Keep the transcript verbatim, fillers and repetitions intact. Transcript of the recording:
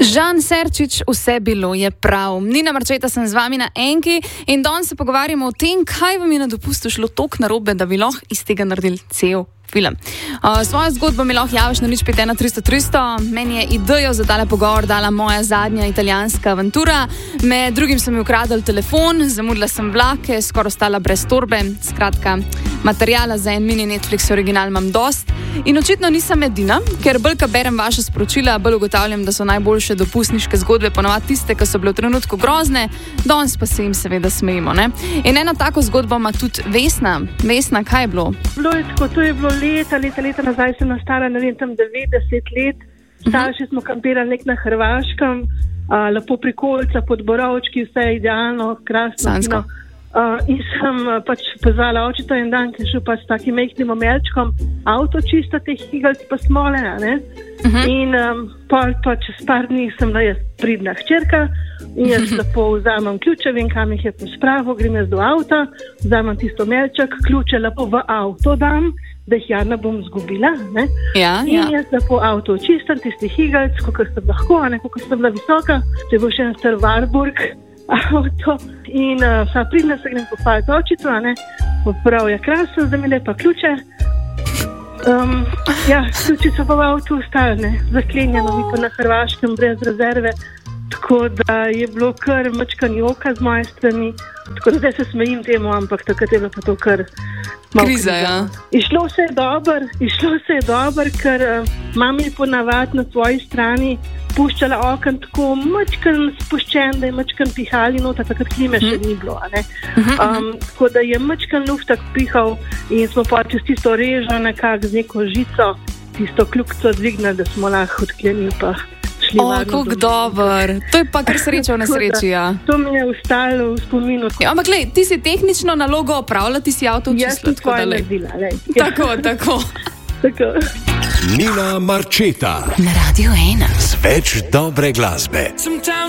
Žan Serčič, vse bilo je prav. Nina Marčeta sem z vami na Enki in danes se pogovarjamo o tem, kaj vam je na dopustu šlo toliko narobe, da bi lahko iz tega naredili cel film. Uh, svojo zgodbo mi lahko javiš na nič pet ena tristo tristo. Meni je idejo za tale pogovor dala moja zadnja italijanska avantura. Med drugim sem mi ukradel telefon, zamudila sem vlake, skoraj ostala brez torbe. Skratka, materijala za en mini Netflix original imam dost. In očitno nisem edina, ker bolj ka berem vaše sporočila, bolj ugotavljam, da so najboljše dopustniške zgodbe ponovadi tiste, ki so bile v trenutku grozne, danes pa se jim seveda smejimo, ne? In eno tako zgodbo ima tudi Vesna. Vesna, kaj je bilo? Bilo je tako, to je bilo leta, leta, leta nazaj, sem nastala, ne vem, tam devetdeset let. Starši uh-huh. smo kampirali nek na Hrvaškem, uh, lepo pri Kolca, pod Borovčki, vse je idealno, krasno. Uh, in sem uh, pač pozvala očeta en dan, ki je šel pač s takim mehkim omelčkom avto čista teh igalc pa smole, ne? Uh-huh. In um, pol pa čez par dni sem da jaz pridna hčerka in jaz uh-huh. lepo vzamem ključe, vem kam jih je pospravil, grem jaz do avta, vzamem tisto omelček, ključe lepo v avto dam, da jih ja ne bom zgubila, ne? Ja, in ja. jaz lepo avto očistam, tistih igalc, koliko sem lahko, ne, koliko sem bila visoka, to je bil še en star Warburg avto in uh, vsa pridna se grem pohvaliti očico, ne, prav je krasno, zdaj mi lepa ključe. Um, ja, ključi so pa v avtu ostali, ne, zaklenjeno, mi pa na Hrvaškem brez rezerve, tako da je bilo kar mačkan joka z moje strani, tako da zdaj se smejim temu, ampak takrat je bilo pa to kar malo kriza, ja. Išlo se je dober, išlo se je dober, ker uh, mama je ponavadi na svoji strani puščala okn tako mačkan spuščen, da je mačkan pihali nota, takrat klime še ni bilo, ne. Um, tako da je mačkan luftak pihal in smo pa čez tisto režo nekako z neko žico, tisto kljukco dvignali, da smo lahko odklenili pa šli O, varno. kako dober. To je pa kar sreča v nesreči, ja. To mi je ostalo v spominu. Ja, ampak glej, ti si tehnično nalogo opravila, ti si avto Jaz očistila. sem tvoje naredila, lej. Tako, tako. Tako. Nina Marčeta Na Radio ena. z več dobre glasbe.